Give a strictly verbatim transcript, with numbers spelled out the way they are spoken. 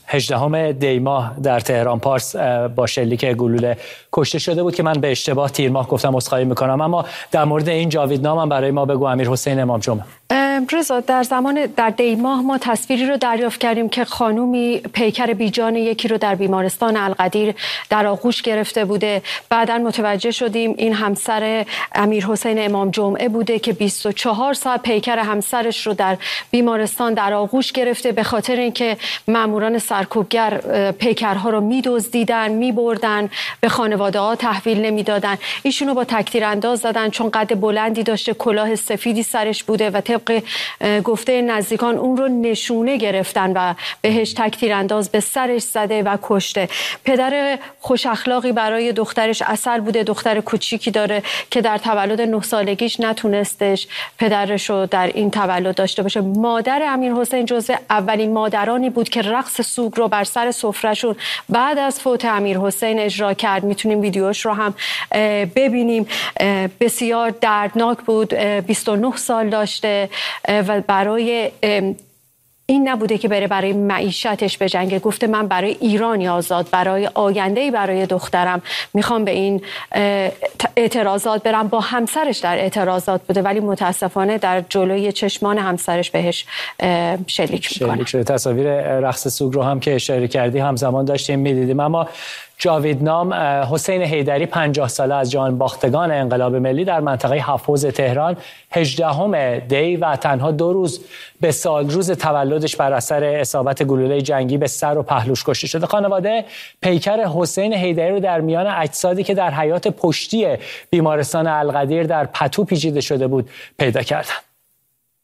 هجدهم دی ماه در تهران پارس با شلیک گلوله کشته شده بود که من به اشتباه تیر ماه گفتم، عذرخواهی میکنم. اما در مورد این جاویدنام هم برای ما بگو امیر حسین امام جمعه. رضا، در زمان در دی ماه ما تصویری رو دریافت کردیم که خانومی پیکر بیجان یکی رو در بیمارستان القدیر در آغوش گرفته بوده. بعداً متوجه شدیم این همسر امیر حسین امام جمعه بوده که بیست و چهار ساعت پیکر همسرش رو در بیمارستان در آغوش گرفته، به خاطر اینکه ماموران سرکوبگر پیکرها رو می‌دزدیدن، می‌بردن، به خانواده‌ها تحویل نمیدادن. ایشونو با تکتیر انداز زدن چون قد بلندی داشته، کلاه سفیدی سرش بوده و طبق گفته نزدیکان اون رو نشونه گرفتن و بهش تکتیر انداز به سرش زده و کشته. پدر خوش اخلاقی برای دخترش عسل بوده، دختر کوچیکی داره که در تولد نه سالگیش نتونستش پدرش رو در این تولد داشته باشه. مادر امیر حسین جزو اولین مادرانی بود که رقص سوگ رو بر سر سفرهشون بعد از فوت امیر حسین اجرا کرد. میتونیم ویدیوش رو هم ببینیم. بسیار دردناک بود. بیست و نه سال داشته و برای این نبوده که بره برای معیشتش بجنگه. گفته من برای ایرانی آزاد، برای آینده‌ای برای دخترم میخوام به این اعتراضات برم. با همسرش در اعتراضات بوده ولی متاسفانه در جلوی چشمان همسرش بهش شلیک میکنه. شلیک. تصاویر رقص سوگ رو هم که اشاره کردی همزمان داشتیم میدیدیم. اما جاویدنام حسین حیدری پنجاه ساله از جانباختگان انقلاب ملی در منطقه هفت تهران هجدهم دی و تنها دو روز به سال روز تولدش بر اثر اصابت گلوله جنگی به سر و پهلوش کشته شده. خانواده پیکر حسین حیدری رو در میان اجسادی که در حیاط پشتی بیمارستان القدیر در پتو پیچیده شده بود پیدا کردند.